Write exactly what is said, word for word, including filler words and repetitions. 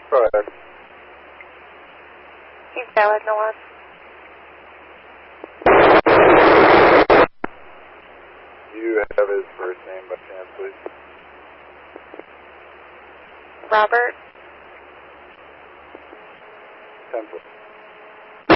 Go ahead. He's valid, no one. Do you have his first name by chance, please? Robert. Temple.